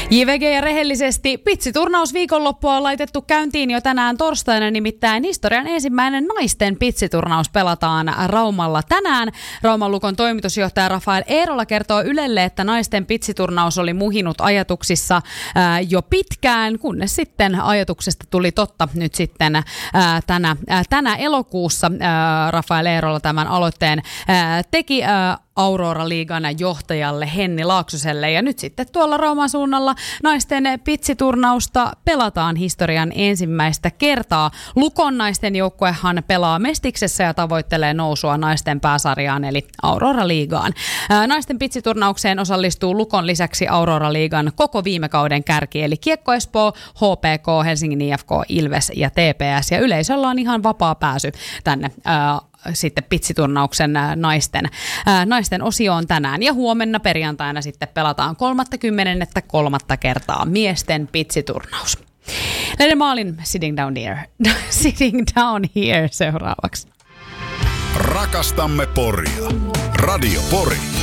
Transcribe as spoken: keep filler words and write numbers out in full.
J V G ja rehellisesti pitsiturnaus viikonloppua on laitettu käyntiin jo tänään torstaina, nimittäin historian ensimmäinen naisten pitsiturnaus pelataan Raumalla tänään. Rauman Lukon toimitusjohtaja Rafael Eerola kertoo Ylelle, että naisten pitsiturnaus oli muhinut ajatuksissa ää, jo pitkään, kunnes sitten ajatuksesta tuli totta nyt sitten ää, tänä, ää, tänä elokuussa. Ää, Rafael Eerola tämän aloitteen ää, teki ää, Aurora-liigan johtajalle Henni Laaksoselle. Ja nyt sitten tuolla Rauman suunnalla naisten pitsiturnausta pelataan historian ensimmäistä kertaa. Lukon naisten joukkuehan pelaa Mestiksessä ja tavoittelee nousua naisten pääsarjaan eli Aurora-liigaan. Naisten pitsiturnaukseen osallistuu Lukon lisäksi Aurora-liigan koko viime kauden kärki eli Kiekko Espoo, H P K, Helsingin I F K, Ilves ja T P S. Ja yleisöllä on ihan vapaa pääsy tänne ää, sitten pitsiturnauksen naisten, ää, naisten osioon tänään. Ja huomenna perjantaina sitten pelataan kolmattakymmenettä kolmatta kertaa miesten pitsiturnaus. Leden Maalin Sitting Down Here. Sitting Down Here seuraavaksi. Rakastamme Poria. Radio Pori.